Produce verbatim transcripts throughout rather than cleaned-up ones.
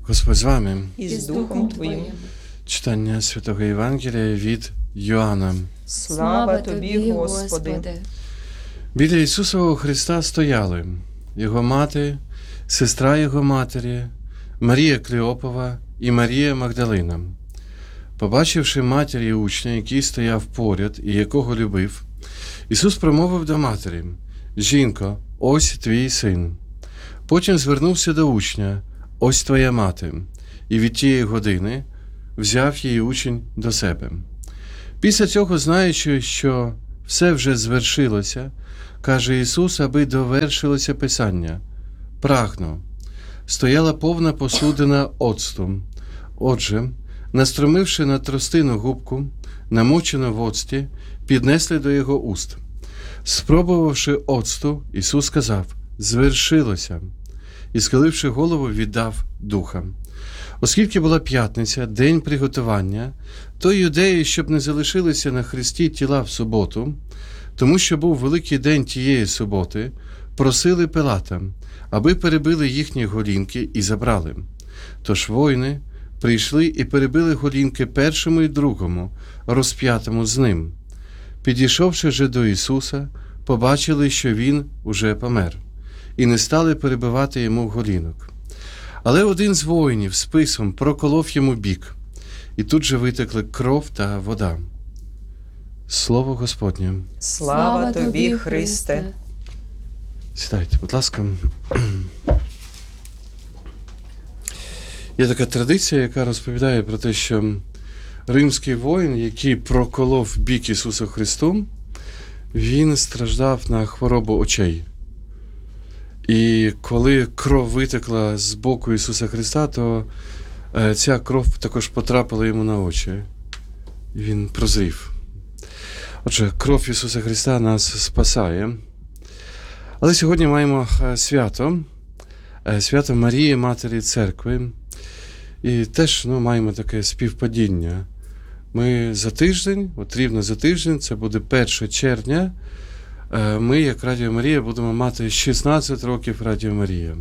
Господь з вами. І з Духом Твоїм. Читання Святого Євангелія від Йоанна. Слава Тобі, Господи! Біля Ісусового Христа стояли Його мати, сестра Його матері, Марія Клеопова і Марія Магдалина. Побачивши матір і учня, який стояв поряд і якого любив, Ісус промовив до матері: «Жінко, ось твій син». Потім звернувся до учня: «Ось твоя мати». І від тієї години взяв її учень до себе. Після цього, знаючи, що все вже звершилося, каже Ісус, аби довершилося Писання: «Прагну». Стояла повна посудина оцту. Отже, настромивши на тростину губку, намочену в оцті, піднесли до його уст. Спробувавши оцту, Ісус сказав: «Звершилося», і, схиливши голову, віддав духа. Оскільки була п'ятниця, день приготування, то юдеї, щоб не залишилися на хресті тіла в суботу, тому що був великий день тієї суботи, просили Пилата, аби перебили їхні голінки і забрали. Тож воїни прийшли і перебили голінки першому і другому, розп'ятому з ним. Підійшовши же до Ісуса, побачили, що Він уже помер, і не стали перебивати йому голінок. Але один з воїнів списом проколов йому бік, і тут же витекли кров та вода. Слово Господнє. Слава Тобі, Христе! Сідайте, будь ласка. Є така традиція, яка розповідає про те, що римський воїн, який проколов бік Ісусу Христу, він страждав на хворобу очей. І коли кров витекла з боку Ісуса Христа, то ця кров також потрапила йому на очі. І він прозрів. Отже, кров Ісуса Христа нас спасає. Але сьогодні маємо свято, свято Марії, Матері Церкви. І теж ну, маємо таке співпадіння. Ми за тиждень, от рівно за тиждень, це буде першого червня, ми, як Радіо Марія, будемо мати шістнадцять років Радіо Марія.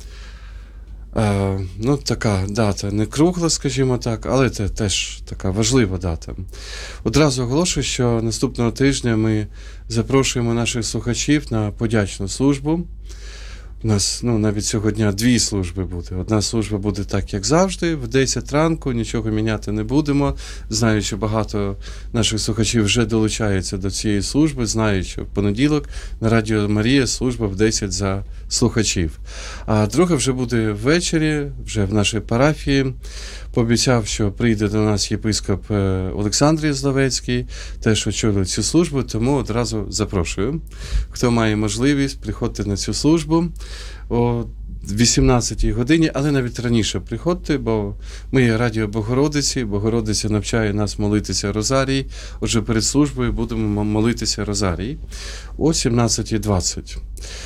Е, ну, така дата не кругла, скажімо так, але це теж така важлива дата. Одразу оголошую, що наступного тижня ми запрошуємо наших слухачів на подячну службу. У нас ну, навіть цього дня дві служби буде. Одна служба буде так, як завжди, в десять ранку, нічого міняти не будемо. Знаю, що багато наших слухачів вже долучаються до цієї служби, знають, що в понеділок на Радіо Марія служба в десять за слухачів. А друга вже буде ввечері, вже в нашій парафії. Пообіцяв, що прийде до нас єпископ Олександрій Зловецький, теж очолює цю службу, тому одразу запрошую. Хто має можливість, приходьте на цю службу о вісімнадцятій годині, але навіть раніше приходьте, бо ми є Радіо Богородиці, Богородиця навчає нас молитися Розарій. Отже, перед службою будемо молитися Розарій о сімнадцятій двадцять.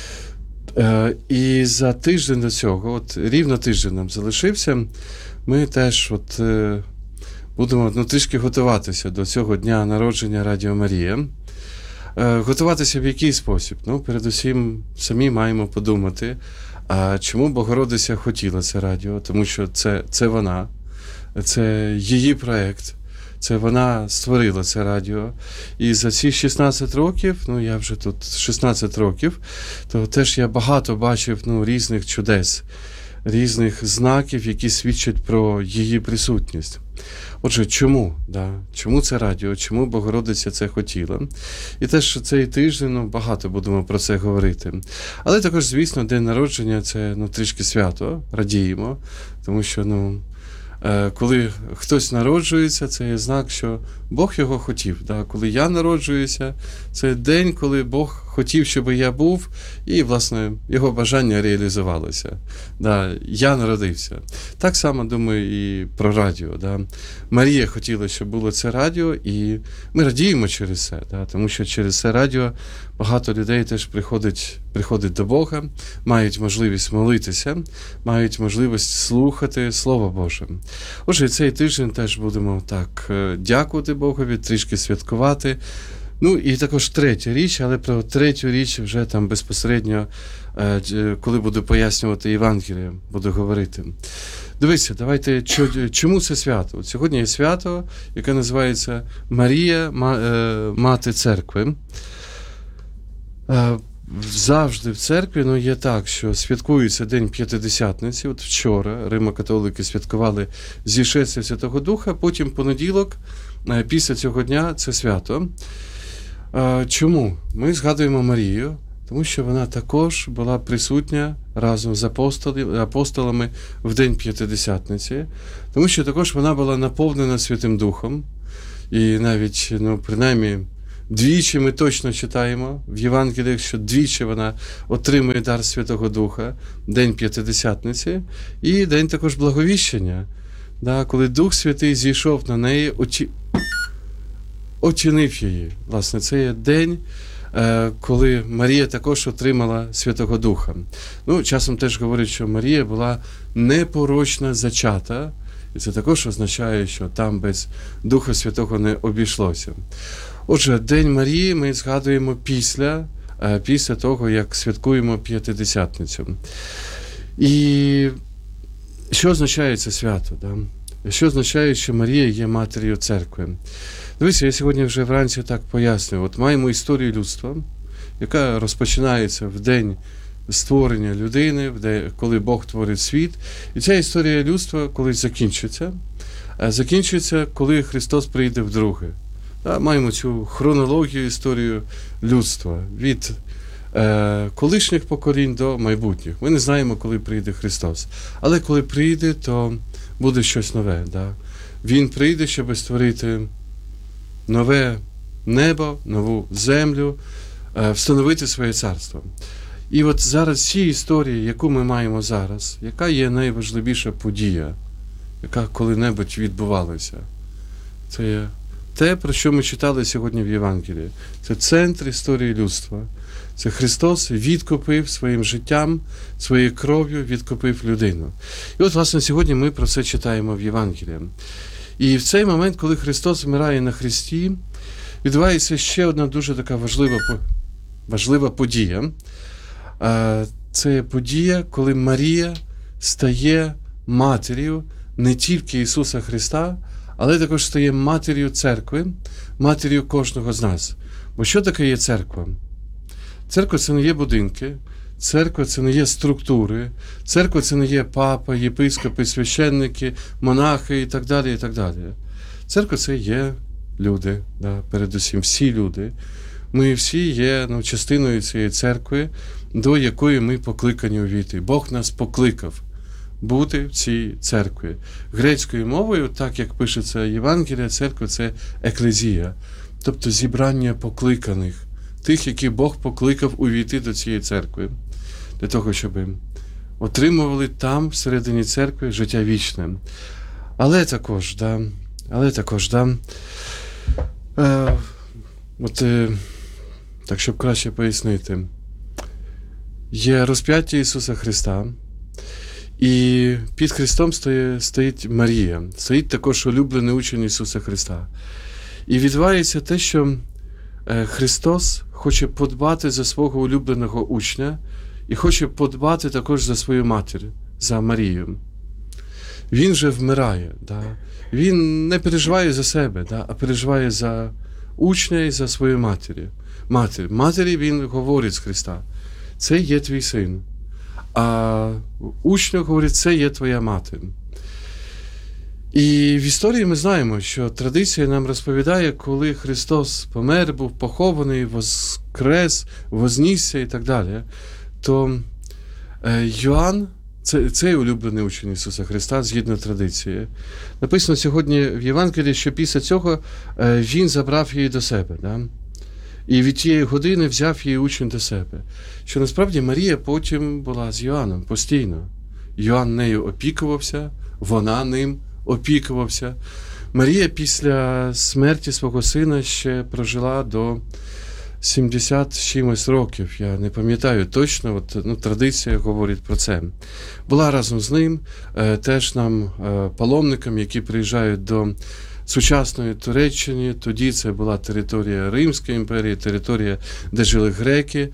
І за тиждень до цього, от рівно тиждень нам залишився, ми теж от, е, будемо ну, трішки готуватися до цього дня народження Радіо Марія. Е, готуватися в який спосіб? Ну, передусім, самі маємо подумати, а чому Богородиця хотіла це радіо? Тому що це, це вона, це її проєкт, це вона створила це радіо. І за ці шістнадцять років, ну я вже тут шістнадцять років, то теж я багато бачив ну, різних чудес, різних знаків, які свідчать про її присутність. Отже, чому? Да? Чому це радіо? Чому Богородиця це хотіла? І теж цей тиждень ну, багато будемо про це говорити. Але також, звісно, день народження – це ну, трішки свято, радіємо, тому що, ну, коли хтось народжується, це є знак, що Бог його хотів. Да? Коли я народжуюся, це день, коли Бог хотів, щоб я був, і, власне, його бажання реалізувалося. Да? Я народився. Так само, думаю, і про радіо. Да? Марія хотіла, щоб було це радіо, і ми радіємо через це, да? Тому що через це радіо багато людей теж приходить, приходить до Бога, мають можливість молитися, мають можливість слухати Слово Боже. Отже, цей тиждень теж будемо так дякувати Богові, трішки святкувати. Ну і також третя річ, але про третю річ вже там безпосередньо, коли буду пояснювати Євангеліє, буду говорити. Дивися, давайте, чому це свято? От сьогодні є свято, яке називається Марія, Мати Церкви. Завжди в церкві ну, є так, що святкується День П'ятидесятниці. От вчора римо-католики святкували зішестя Святого Духа, потім понеділок, після цього дня, це свято. Чому? Ми згадуємо Марію, тому що вона також була присутня разом з апостолами в День П'ятидесятниці, тому що також вона була наповнена Святим Духом, і навіть, ну, принаймні, двічі ми точно читаємо в Євангеліях, що двічі вона отримує дар Святого Духа, День П'ятидесятниці, і День також Благовіщення, да, коли Дух Святий зійшов на неї, очі... очинив її. Власне, це є день, коли Марія також отримала Святого Духа. Ну, часом теж говорять, що Марія була непорочна зачата, і це також означає, що там без Духа Святого не обійшлося. Отже, День Марії ми згадуємо після, після того, як святкуємо П'ятидесятницю. І що означає це свято? Да? Що означає, що Марія є матір'ю церкви? Дивіться, я сьогодні вже вранці так пояснюю. От маємо історію людства, яка розпочинається в день створення людини, коли Бог творить світ. І ця історія людства колись закінчиться. Закінчиться, коли Христос прийде вдруге. Маємо цю хронологію, історію людства від е, колишніх поколінь до майбутніх. Ми не знаємо, коли прийде Христос. Але коли прийде, то буде щось нове. Да? Він прийде, щоб створити нове небо, нову землю, е, встановити своє царство. І от зараз ці історії, яку ми маємо зараз, яка є найважливіша подія, яка коли-небудь відбувалася, це є те, про що ми читали сьогодні в Євангелії. Це центр історії людства. Це Христос відкупив своїм життям, своєю кров'ю відкупив людину. І от, власне, сьогодні ми про це читаємо в Євангелії. І в цей момент, коли Христос вмирає на хресті, відбувається ще одна дуже така важлива, важлива подія. Це подія, коли Марія стає матір'ю не тільки Ісуса Христа, але також стає матір'ю церкви, матір'ю кожного з нас. Бо що таке є церква? Церква – це не є будинки, церква – це не є структури, церква – це не є папа, єпископи, священники, монахи і так далі, і так далі. Церква – це є люди, да, передусім всі люди. Ми всі є ну, частиною цієї церкви, до якої ми покликані увійти. Бог нас покликав бути в цій церкві. Грецькою мовою, так як пишеться Євангелія, церква – це еклезія, тобто зібрання покликаних, тих, які Бог покликав увійти до цієї церкви, для того, щоб отримували там, всередині церкви, життя вічне. Але також, да, але також, да, е, от, е, так, щоб краще пояснити, є розп'яття Ісуса Христа, і під Христом стоїть, стоїть Марія, стоїть також улюблений учень Ісуса Христа. І відбувається те, що Христос хоче подбати за свого улюбленого учня і хоче подбати також за свою матір, за Марію. Він же вмирає. Да? Він не переживає за себе, да? А переживає за учня і за свою матір. Матір. Матері він говорить з Христа: це є твій син. А учню говорить: це є твоя мати. І в історії ми знаємо, що традиція нам розповідає, коли Христос помер, був похований, воскрес, вознісся і так далі, то Йоанн, це, цей улюблений учень Ісуса Христа, згідно традиції, написано сьогодні в Євангелії, що після цього він забрав її до себе. Да? І від тієї години взяв її учень до себе. Що насправді Марія потім була з Йоанном постійно. Йоанн нею опікувався, вона ним опікувався. Марія після смерті свого сина ще прожила до сімдесят чимось років. Я не пам'ятаю точно, от, ну, традиція говорить про це. Була разом з ним, е, теж нам, е, паломникам, які приїжджають до сучасної Туреччини, тоді це була територія Римської імперії, територія, де жили греки,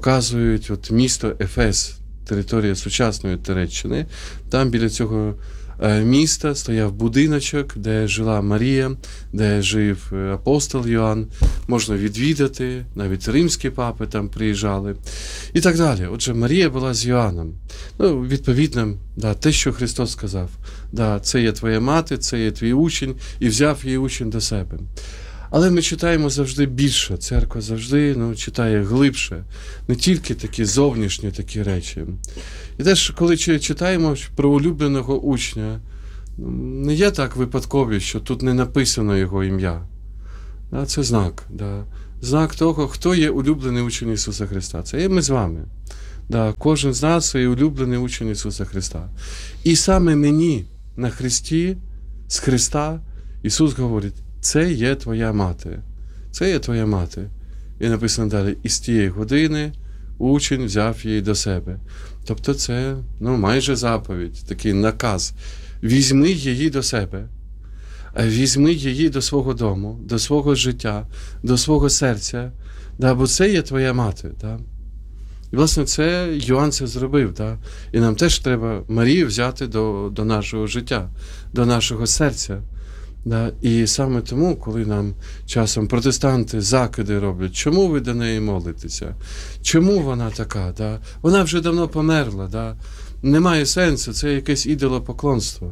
показують от місто Ефес, територія сучасної Туреччини. Там біля цього е, міста стояв будиночок, де жила Марія, де жив е, апостол Йоанн. Можна відвідати, навіть римські папи там приїжджали і так далі. Отже, Марія була з Йоанном. Ну, відповідно, да, те, що Христос сказав. Да, це є твоя мати, це є твій учень, і взяв її учень до себе. Але ми читаємо завжди більше. Церква завжди ну, читає глибше, не тільки такі зовнішні такі речі. І теж, коли читаємо про улюбленого учня, не є так випадково, що тут не написано його ім'я. Да, це знак. Да. Знак того, хто є улюблений учень Ісуса Христа. Це є ми з вами. Да, кожен з нас є улюблений учень Ісуса Христа. І саме мені на Христі, з Христа, Ісус говорить, це є твоя мати. Це є твоя мати. І написано далі, і з тієї години учень взяв її до себе. Тобто це ну, майже заповідь, такий наказ. Візьми її до себе. Візьми її до свого дому, до свого життя, до свого серця, да, бо це є твоя мати. Да. І, власне, це Йоанн це зробив. Да. І нам теж треба Марію взяти до, до нашого життя, до нашого серця. Да. І саме тому, коли нам часом протестанти закиди роблять, чому ви до неї молитеся? Чому вона така? Да? Вона вже давно померла. Да? Немає сенсу, це якесь ідолопоклонство.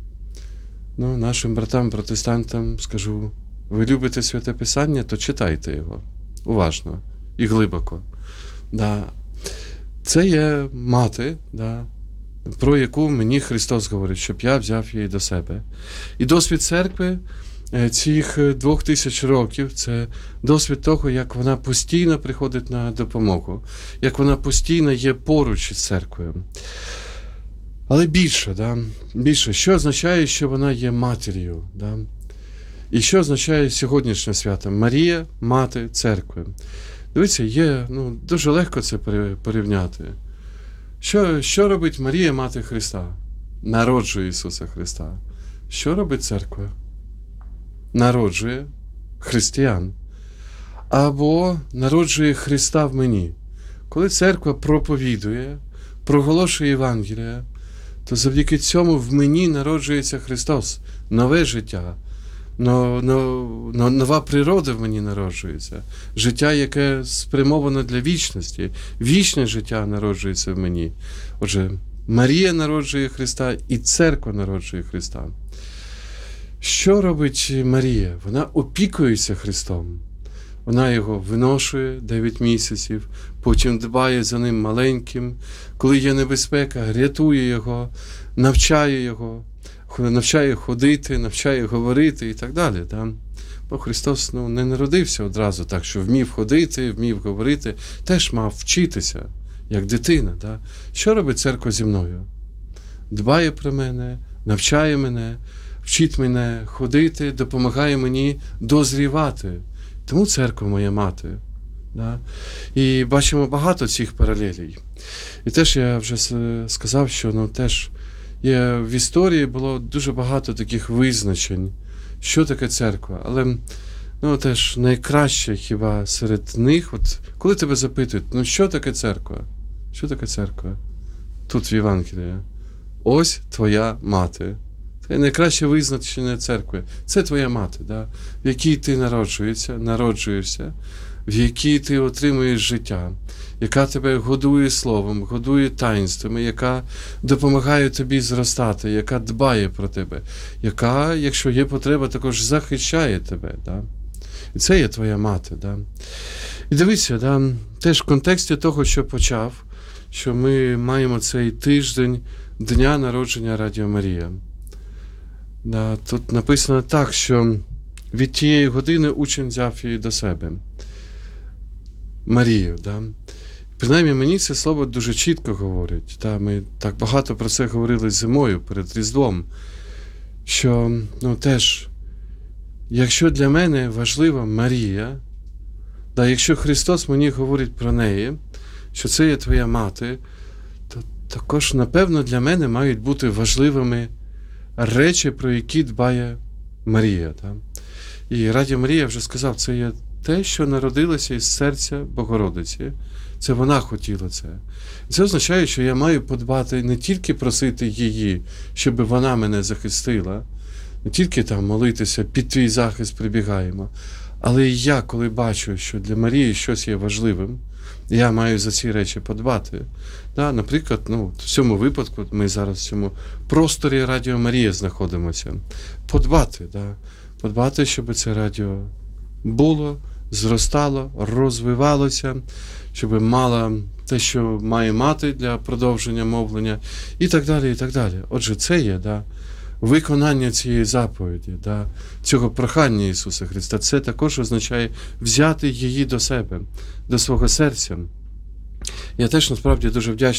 Ну, нашим братам-протестантам скажу, ви любите Святе Писання, то читайте його уважно і глибоко. Да. Це є мати, да, про яку мені Христос говорить, щоб я взяв її до себе. І досвід церкви цих двох тисяч років – це досвід того, як вона постійно приходить на допомогу, як вона постійно є поруч із церквою. Але більше, да? Більше. Що означає, що вона є матір'ю? Да? І що означає сьогоднішнє свято? Марія – мати церкви. Дивіться, є, ну, дуже легко це порівняти. Що, що робить Марія, мати Христа? Народжує Ісуса Христа. Що робить церква? Народжує християн. Або народжує Христа в мені. Коли церква проповідує, проголошує Євангелія, то завдяки цьому в мені народжується Христос, нове життя, но, но, но, нова природа в мені народжується, життя, яке спрямовано для вічності, вічне життя народжується в мені. Отже, Марія народжує Христа і церква народжує Христа. Що робить Марія? Вона опікується Христом. Вона його виношує дев'ять місяців, потім дбає за ним маленьким. Коли є небезпека, рятує його, навчає його, навчає ходити, навчає говорити і так далі. Да? Бо Христос ну, не народився одразу так, що вмів ходити, вмів говорити, теж мав вчитися, як дитина. Да? Що робить церква зі мною? Дбає про мене, навчає мене, вчить мене ходити, допомагає мені дозрівати. Тому церква моя мати. Да? І бачимо багато цих паралелей. І теж я вже сказав, що ну, теж є, в історії було дуже багато таких визначень, що таке церква. Але ну, теж найкраще хіба серед них, от, коли тебе запитують, ну що таке церква? Що таке церква? Тут в Євангелії. Ось твоя мати. Це найкраще визначення церкви. Це твоя мати, да? В якій ти народжуєшся, народжуєшся, в якій ти отримуєш життя, яка тебе годує словом, годує таїнствами, яка допомагає тобі зростати, яка дбає про тебе, яка, якщо є потреба, також захищає тебе. Да? І це є твоя мати. Да? І дивіться, да? Теж в контексті того, що почав, що ми маємо цей тиждень Дня народження Радіо Марія. Да, тут написано так, що від тієї години учень взяв її до себе. Марію. Да? Принаймні мені це слово дуже чітко говорить. Да? Ми так багато про це говорили зимою перед Різдвом. Що, ну теж, якщо для мене важлива Марія, да, якщо Христос мені говорить про неї, що це є твоя мати, то також, напевно, для мене мають бути важливими речі, про які дбає Марія. Так? І Радіо Марія вже сказав, це є те, що народилося із серця Богородиці. Це вона хотіла це. Це означає, що я маю подбати, не тільки просити її, щоб вона мене захистила, не тільки там молитися, під твій захист прибігаємо, але і я, коли бачу, що для Марії щось є важливим, я маю за ці речі подбати. Да, наприклад, ну, в цьому випадку ми зараз в цьому просторі Радіо Марія знаходимося. Подбати, да, подбати, щоб це радіо було, зростало, розвивалося, щоб мало те, що має мати для продовження мовлення, і так далі, і так далі. Отже, це є, да, виконання цієї заповіді, да, цього прохання Ісуса Христа. Це також означає взяти її до себе, до свого серця. Я теж, насправді, дуже вдячний